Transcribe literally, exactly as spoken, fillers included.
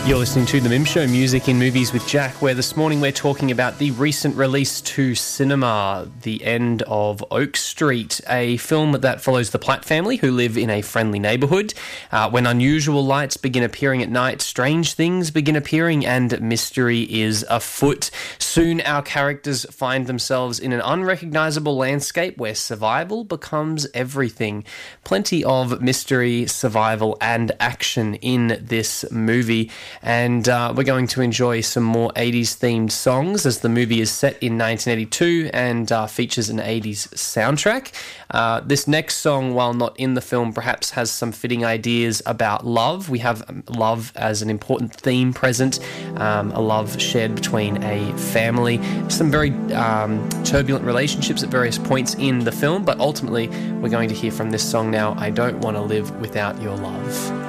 You're listening to The Mim Show, Music in Movies with Jack, where this morning we're talking about the recent release to cinema, The End of Oak Street, a film that follows the Platt family who live in a friendly neighbourhood. Uh, when unusual lights begin appearing at night, strange things begin appearing and mystery is afoot. Soon our characters find themselves in an unrecognisable landscape where survival becomes everything. Plenty of mystery, survival and action in this movie. And uh, we're going to enjoy some more eighties themed songs as the movie is set in nineteen eighty-two and uh, features an eighties soundtrack. Uh, this next song, while not in the film, perhaps has some fitting ideas about love. We have love as an important theme present, um, a love shared between a family, some very um, turbulent relationships at various points in the film, but ultimately we're going to hear from this song now, I Don't Want to Live Without Your Love.